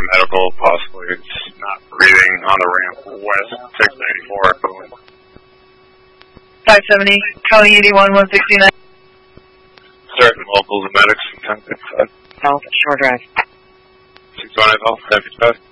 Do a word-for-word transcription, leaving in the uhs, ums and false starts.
medical, possibly. It's not breathing on the ramp west, six ninety-four. five seventy, calling eighty-one, one sixty-nine. Certain locals and medics from ten fifty-five. South Shore Drive. six one eight, ten fifty-five.